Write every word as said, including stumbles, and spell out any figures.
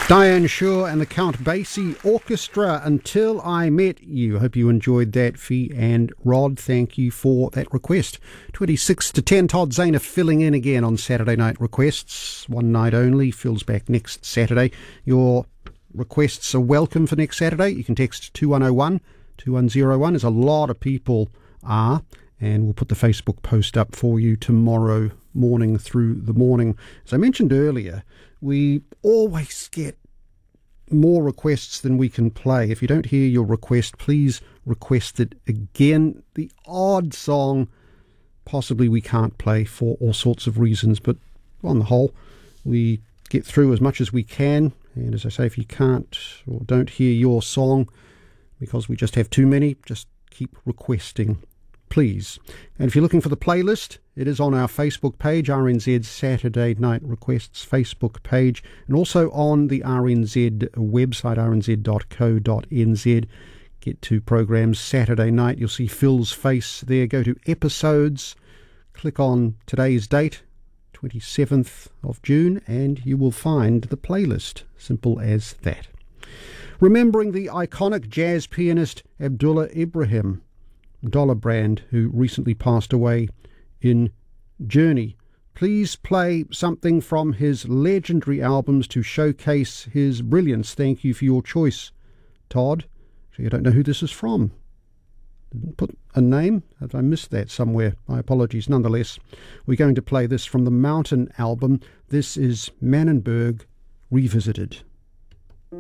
Diane Shore and the Count Basie Orchestra, Until I Met You. Hope you enjoyed that, Fee and Rod. Thank you for that request. twenty-six to ten, Todd Zahner filling in again on Saturday Night Requests. One night only, Phil's back next Saturday. Your requests are welcome for next Saturday. You can text two one oh one, two one oh one, as a lot of people are, and we'll put the Facebook post up for you tomorrow morning through the morning. As I mentioned earlier, we always get more requests than we can play. If you don't hear your request, please request it again. The odd song possibly we can't play for all sorts of reasons, but on the whole, we get through as much as we can. And as I say, if you can't or don't hear your song because we just have too many, just keep requesting, please. And if you're looking for the playlist, it is on our Facebook page, R N Z Saturday Night Requests Facebook page, and also on the R N Z website, r n z dot co dot n z. Get to programs Saturday night. You'll see Phil's face there. Go to episodes, click on today's date, twenty-seventh of June, and you will find the playlist. Simple as that. Remembering the iconic jazz pianist Abdullah Ibrahim Dollarbrand, who recently passed away in Journey. Please play something from his legendary albums to showcase his brilliance. Thank you for your choice, Todd. Actually, I don't know who this is from. Didn't put a name. Have I missed that somewhere? My apologies. Nonetheless, we're going to play this from the Mountain album. This is Manenberg Revisited.